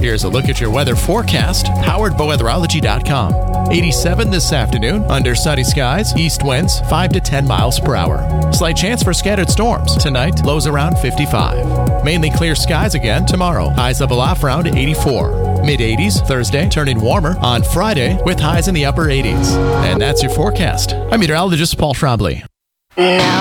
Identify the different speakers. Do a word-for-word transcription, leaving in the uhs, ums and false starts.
Speaker 1: Here's a look at your weather forecast, powered by weatherology dot com. eighty-seven this afternoon, under sunny skies, east winds five to ten miles per hour. Slight chance for scattered storms. Tonight, lows around fifty-five. Mainly clear skies again tomorrow. Highs level off around eighty-four. mid eighties Thursday, turning warmer on Friday with highs in the upper eighties. And that's your forecast. I'm meteorologist Paul Schrabley.
Speaker 2: Now